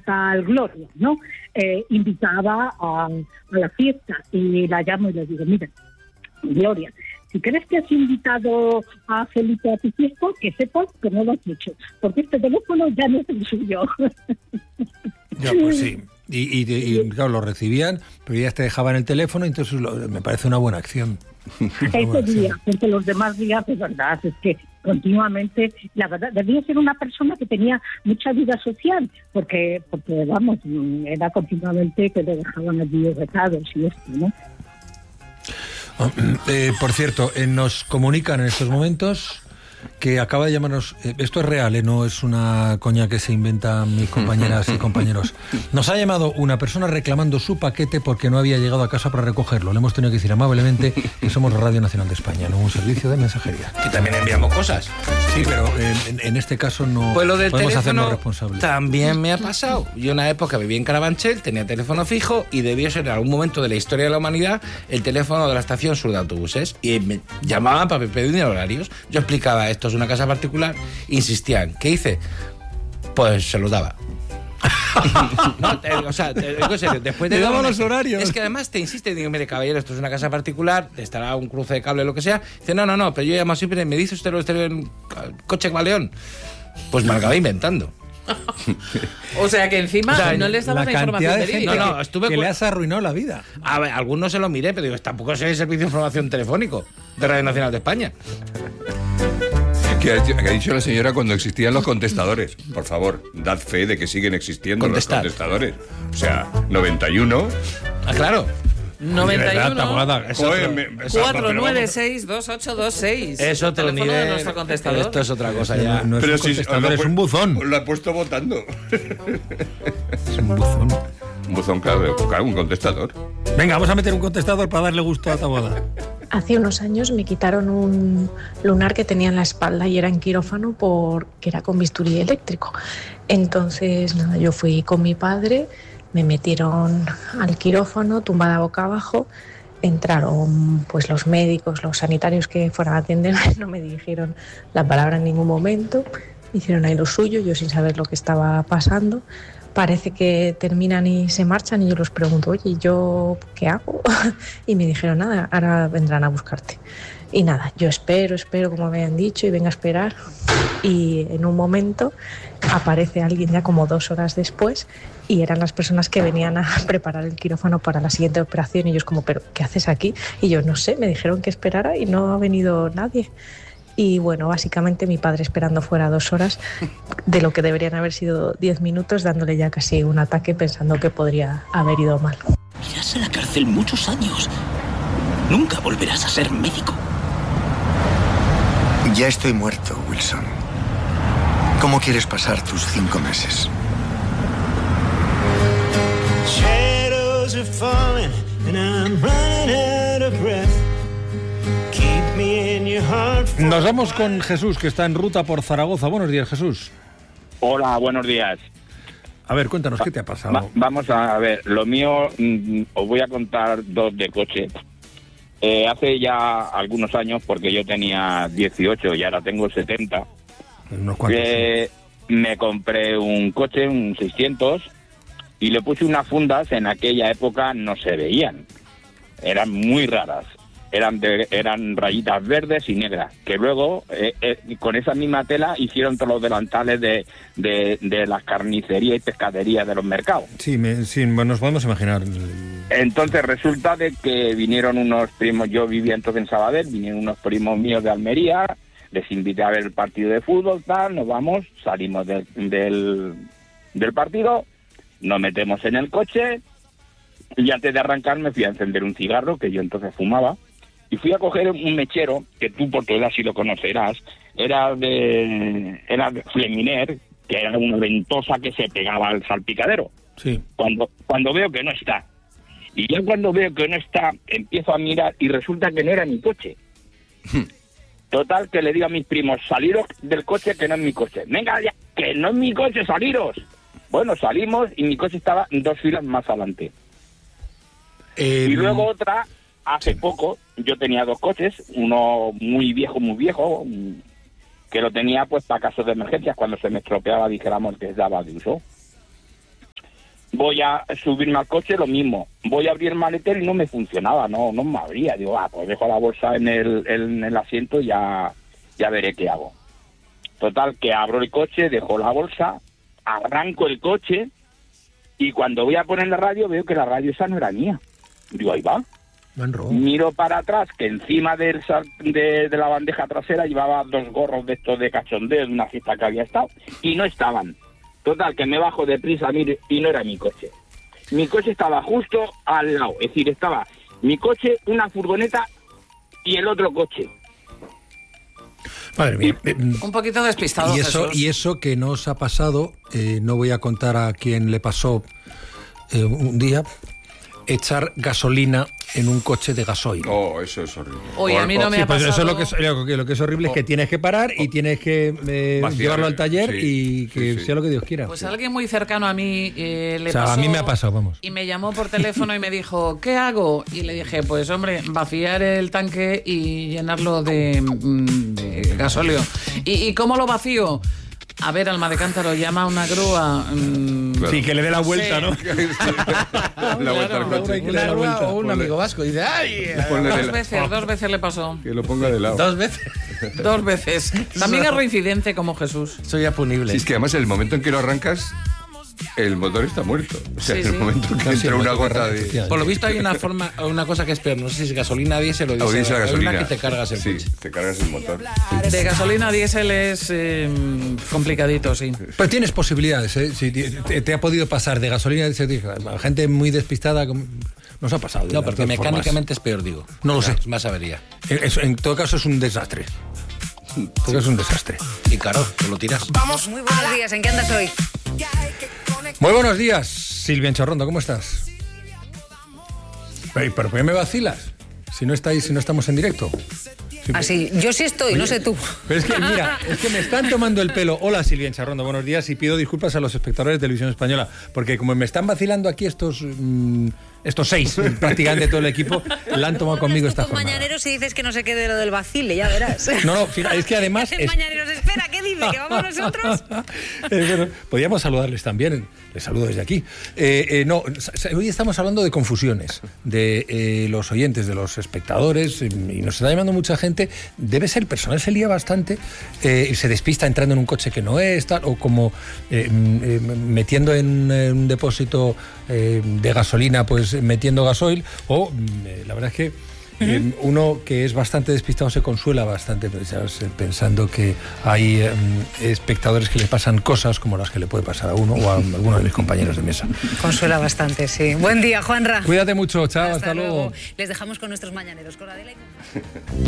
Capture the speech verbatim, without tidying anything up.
tal Gloria, ¿no? Eh, invitaba a, a la fiesta y la llamo y le digo, mira, Gloria, si crees que has invitado a Felipe a tu fiesta, que sepas que no lo has hecho, porque este teléfono ya no es el suyo. Ya, pues sí. Y, y, y claro, lo recibían, pero ya te dejaban el teléfono, entonces lo, me parece una buena acción. Ese día, porque los demás días, de verdad, es que continuamente, la verdad, debía ser una persona que tenía mucha vida social, porque, porque vamos, era continuamente que le dejaban allí recados y esto, ¿no? Oh, eh, por cierto, eh, nos comunican en estos momentos que acaba de llamarnos, eh, esto es real, eh, no es una coña que se inventan mis compañeras y compañeros. Nos ha llamado una persona reclamando su paquete porque no había llegado a casa para recogerlo. Le hemos tenido que decir amablemente que somos Radio Nacional de España, no un servicio de mensajería. Y también enviamos cosas. Sí, pero en, en este caso no pues lo del podemos hacernos teléfono responsables. También me ha pasado. Yo una época viví en Carabanchel, tenía teléfono fijo y debió ser en algún momento de la historia de la humanidad el teléfono de la estación sur de autobuses. Y me llamaban para pedir horarios. Yo explicaba, esto es una casa particular, insistían. ¿Qué hice? Pues se los daba. No, te, o sea, te digo en serio, después de te daban los horarios. Es que además te insiste, digo, mire, caballero, esto es una casa particular, estará un cruce de cable o lo que sea. Dice, no, no, no, pero yo llamo siempre, me dice usted lo de en coche Galeón. Pues me lo acabé inventando. O sea que encima o sea, no les daba la, la información de gente no, no, estuve que cu- le has arruinado la vida. A ver, algunos se lo miré, pero digo, tampoco soy el servicio de información telefónico de Radio Nacional de España. ¿Qué ha, ¿Qué ha dicho la señora cuando existían los contestadores? Por favor, dad fe de que siguen existiendo Contestar. los contestadores. O sea, noventa y uno... Ah, claro. noventa y uno cuatro nueve seis dos ocho dos seis. Es otro teléfono nivel. de nuestro contestador. Esto es otra cosa ya. No, no es Pero un si contestador, os es lo un buzón. Os lo he puesto votando. Es un buzón. Un buzón, claro, claro, un contestador. Venga, vamos a meter un contestador para darle gusto a Taboada. Hace unos años me quitaron un lunar que tenía en la espalda y era en quirófano porque era con bisturí eléctrico. Entonces, nada, yo fui con mi padre, me metieron al quirófano, tumbada boca abajo. Entraron pues los médicos, los sanitarios que fueran a atenderme, no me dijeron la palabra en ningún momento, hicieron ahí lo suyo, yo sin saber lo que estaba pasando. Parece que terminan y se marchan y yo les pregunto, oye, ¿y yo qué hago? Y me dijeron, nada, ahora vendrán a buscarte. Y nada, yo espero, espero, como me habían dicho, y venga a esperar. Y en un momento aparece alguien ya como dos horas después y eran las personas que venían a preparar el quirófano para la siguiente operación. Y yo es como, ¿pero qué haces aquí? Y yo, no sé, me dijeron que esperara y no ha venido nadie. Y bueno, básicamente mi padre esperando fuera dos horas de lo que deberían haber sido diez minutos, dándole ya casi un ataque pensando que podría haber ido mal. Irás a la cárcel muchos años. Nunca volverás a ser médico. Ya estoy muerto, Wilson. ¿Cómo quieres pasar tus cinco meses? Shadows are falling and I'm running out of breath. Nos vamos con Jesús, que está en ruta por Zaragoza. Buenos días, Jesús. Hola, buenos días. A ver, cuéntanos, ¿qué te ha pasado? Va, vamos a ver, lo mío, mmm, os voy a contar dos de coche. Eh, hace ya algunos años, porque yo tenía dieciocho y ahora tengo setenta, unos cuantos, eh, sí. Me compré un coche, un seiscientos, y le puse unas fundas, en aquella época no se veían. Eran muy raras. Eran de, eran rayitas verdes y negras, que luego eh, eh, con esa misma tela hicieron todos los delantales de, de, de las carnicerías y pescaderías de los mercados. Sí, me, sí, nos podemos imaginar. Entonces resulta de que vinieron unos primos, yo vivía entonces en Sabadell, vinieron unos primos míos de Almería, les invité a ver el partido de fútbol, tal, nos vamos, salimos de, del, del partido, nos metemos en el coche y antes de arrancar me fui a encender un cigarro, que yo entonces fumaba. Y fui a coger un mechero, que tú por tu edad sí lo conocerás, era de era de Fleminer, que era una ventosa que se pegaba al salpicadero. Sí. Cuando, cuando veo que no está. Y ya cuando veo que no está, empiezo a mirar y resulta que no era mi coche. Total, que le digo a mis primos, saliros del coche, que no es mi coche. Venga ya, que no es mi coche, saliros. Bueno, salimos y mi coche estaba dos filas más adelante. Eh, y luego otra... Hace poco yo tenía dos coches, uno muy viejo, muy viejo, que lo tenía pues para casos de emergencias, cuando se me estropeaba, dijéramos, que daba de uso. Voy a subirme al coche, lo mismo. Voy a abrir el maletero y no me funcionaba, no no me abría. Digo, ah, pues dejo la bolsa en el, en el asiento y ya, ya veré qué hago. Total, que abro el coche, dejo la bolsa, arranco el coche y cuando voy a poner la radio veo que la radio esa no era mía. Digo, ahí va. Miro para atrás, que encima del sal- de, de la bandeja trasera llevaba dos gorros de estos de cachondeo de una fiesta que había estado y no estaban. Total, que me bajo deprisa, mire, y no era mi coche. Mi coche estaba justo al lado, es decir, estaba mi coche, una furgoneta y el otro coche. Madre mía. Un poquito despistado, Y eso, Jesús. y eso que no os ha pasado, eh, no voy a contar a quién le pasó eh, un día, echar gasolina en un coche de gasoil. Oh, eso es horrible. Oye, a mí no me Sí, ha pues pasado. eso es lo que es, lo que, lo que es horrible es que tienes que parar y tienes que eh, Vaciar, llevarlo al taller sí, y que sí, sí. sea lo que Dios quiera. Pues Sí. a alguien muy cercano a mí eh, le O sea, a pasó. mí me ha pasado, vamos. Y me llamó por teléfono y me dijo, ¿qué hago? Y le dije, pues hombre, vaciar el tanque y llenarlo de, mm, de gasóleo. ¿Y, ¿Y cómo lo vacío? A ver, alma de cántaro, llama a una grúa. mm, Claro. Sí, que le dé la vuelta, Sí. ¿no? La vuelta al coche. que le Una dé la grúa vuelta. o un amigo vasco y dice, ¡ay! Ponle de Dos la- veces, dos veces le pasó. Que lo ponga de lado. Dos veces. Dos veces. También es reincidente como Jesús. Soy apunible. Sí, es que además el momento en que lo arrancas, el motor está muerto. O sea, Sí, en el sí. momento que No, sí, entra el una motor gota arranca, de... efectivamente. Por lo visto hay una forma, una cosa que es peor, no sé si es gasolina diésel o O diésel. diésel a Hay gasolina. una que te cargas el Sí, coche. te cargas el motor. De gasolina a diésel es eh, complicadito, sí. Pero tienes posibilidades, ¿eh? Si te, te ha podido pasar de gasolina a gente muy despistada, como- nos ha pasado. de No, las porque dos formas. mecánicamente es peor, digo. No lo O sea, sé. Es más avería. Eh, eso, en todo caso es un desastre. En todo caso es un desastre. Y claro, te lo tiras. Muy buenos días, ¿en qué andas hoy? Muy buenos días, Silvia Encharrondo, ¿cómo estás? Ey, ¿pero por qué me vacilas? Si no estáis, si no estamos en directo. Sí, Así, yo sí estoy, no sé tú. Pero es que, mira, es que me están tomando el pelo. Hola, Silvia Encharrondo, buenos días y pido disculpas a los espectadores de Televisión Española, porque como me están vacilando aquí estos mm, estos seis, prácticamente todo el equipo, la han tomado conmigo esta Con jornada. mañaneros y dices que no se quede lo del vacile, ya verás. No, no, fíjate, es que además... El es- mañaneros, espera, ¿qué dice? ¿Que vamos nosotros? Eh, bueno, podríamos saludarles también, les saludo desde aquí. Eh, eh, no, s- hoy estamos hablando de confusiones, de eh, los oyentes, de los espectadores, eh, y nos está llamando mucha gente. Debe ser, el personal se lía bastante, eh, y se despista entrando en un coche que no es, tal, o como eh, mm, eh, metiendo en eh, un depósito eh, de gasolina, pues metiendo gasoil, o mm, eh, la verdad es que Eh, uno que es bastante despistado se consuela bastante pensando que hay eh, espectadores que les pasan cosas como las que le puede pasar a uno o a alguno de mis compañeros de mesa. Consuela bastante, sí. Buen día, Juanra. Cuídate mucho, chao, hasta, Hasta luego. luego. Les dejamos con nuestros mañaneros, con Adela y con...